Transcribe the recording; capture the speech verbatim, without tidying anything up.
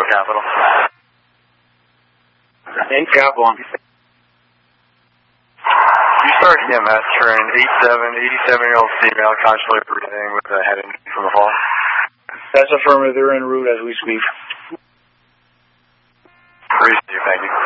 Capital. eight Capital. You start E M S for an eighty-seven-year-old female consciously breathing with a head injury from the fall. That's affirmative. They're en route as we speak. Appreciate you. Thank you.